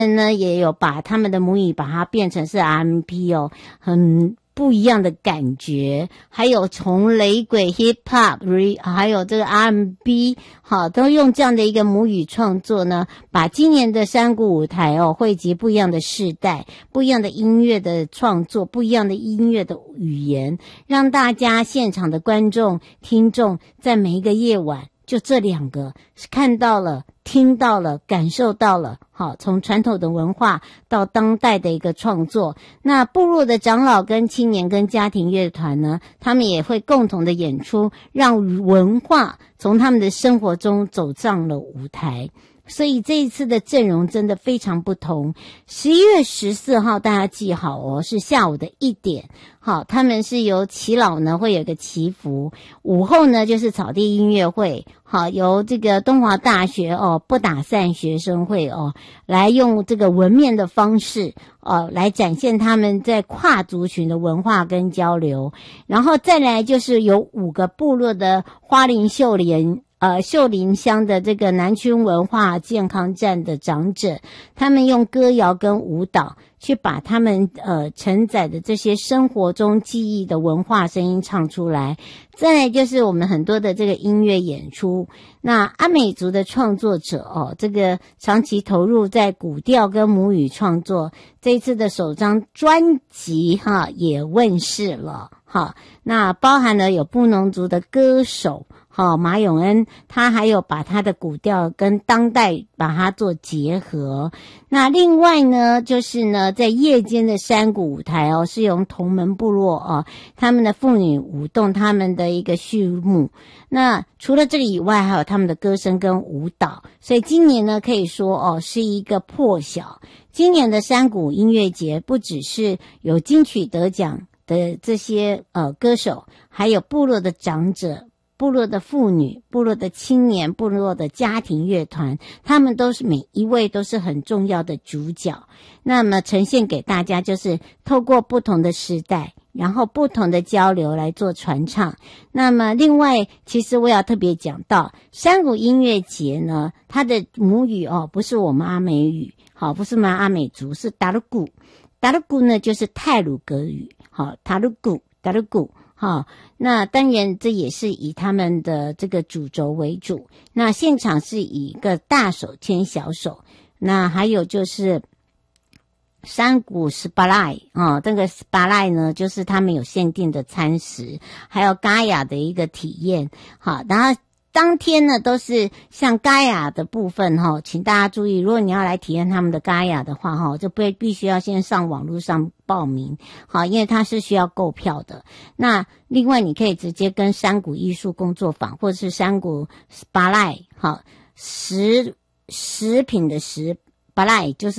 呢也有把他们的母语把它变成是 R&B 哦，很不一样的感觉，还有从雷鬼 hip hop 还有这个 R&B 好，都用这样的一个母语创作呢，把今年的山谷舞台哦汇集不一样的世代，不一样的音乐的创作，不一样的音乐的语言，让大家现场的观众听众在每一个夜晚就这两个看到了听到了感受到了，好，从传统的文化到当代的一个创作。那部落的长老跟青年跟家庭乐团呢，他们也会共同的演出，让文化从他们的生活中走上了舞台。所以这一次的阵容真的非常不同。11月14号大家记好哦，是下午的1点。好，他们是由耆老呢会有个祈福，午后呢就是草地音乐会。好，由这个东华大学哦不打散学生会哦来用这个文面的方式来展现他们在跨族群的文化跟交流。然后再来就是有5个部落的花莲秀林乡的这个南区文化健康站的长者，他们用歌谣跟舞蹈去把他们承载的这些生活中记忆的文化声音唱出来。再来就是我们很多的这个音乐演出。那阿美族的创作者这个长期投入在古调跟母语创作，这一次的首张专辑也问世了。好，那包含了有布农族的歌手马永恩，他还有把他的古调跟当代把它做结合。那另外呢，就是呢，在夜间的山谷舞台是由同门部落他们的妇女舞动他们的一个序幕。那除了这个以外，还有他们的歌声跟舞蹈。所以今年呢，可以说是一个破晓。今年的山谷音乐节不只是有金曲得奖的这些歌手，还有部落的长者，部落的妇女，部落的青年，部落的家庭乐团，他们都是每一位都是很重要的主角。那么呈现给大家就是透过不同的时代，然后不同的交流来做传唱。那么另外其实我要特别讲到山谷音乐节呢，它的母语不是我们阿美语，好，不是我们阿美族，是达鲁古。达鲁古呢就是太鲁阁语，好，达鲁古。好，那当然这也是以他们的这个主轴为主。那现场是以一个大手牵小手，那还有就是山谷spotlight这个 spotlight 呢就是他们有限定的餐食，还有嘎雅的一个体验。好，然后当天呢都是像嘎雅的部分请大家注意，如果你要来体验他们的嘎雅的话就必须要先上网络上报名，好，因为它是需要购票的。那另外你可以直接跟山谷艺术工作坊或者是山谷 spotlight 好，食品的食 spotlight 就是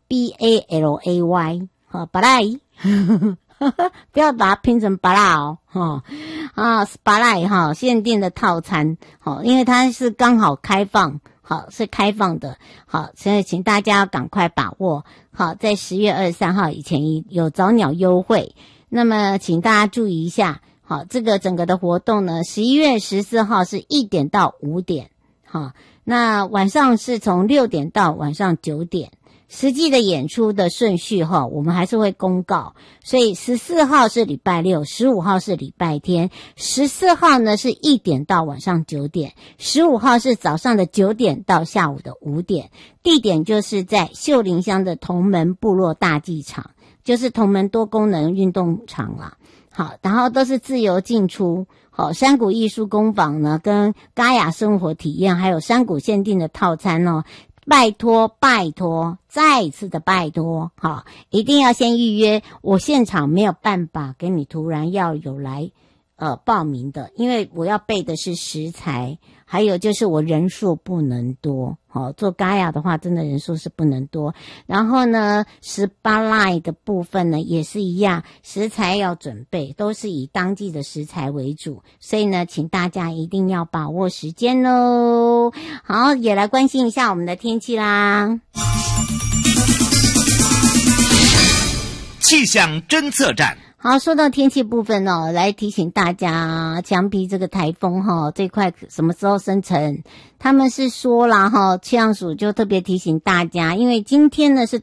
BALAY 好 spotlight 不要把它拼成巴拉spotlight限定的套餐因为它是刚好开放，好，是开放的，好，所以请大家要赶快把握，好，在10月23号以前有早鸟优惠。那么请大家注意一下，好，这个整个的活动呢11月14号是1点到5点，好，那晚上是从6点到晚上9点。实际的演出的顺序我们还是会公告，所以14号是礼拜六，15号是礼拜天，14号呢是1点到晚上9点，15号是早上的9点到下午的5点。地点就是在秀林乡的同门部落大祭场，就是同门多功能运动场啦。好，然后都是自由进出。好，山谷艺术工坊呢跟嘎雅生活体验还有山谷限定的套餐拜托，再一次的拜托，好，一定要先预约，我现场没有办法给你突然要有来报名的，因为我要备的是食材，还有就是我人数不能多，好，做嘎雅的话真的人数是不能多。然后呢spotlight的部分呢也是一样，食材要准备，都是以当季的食材为主，所以呢请大家一定要把握时间咯。好，也来关心一下我们的天气啦。 气象侦测站。 好，说到天气部分哦，来提醒大家，强逼这个台风这块什么时候生成？他们是说啦气象署就特别提醒大家，因为今天呢是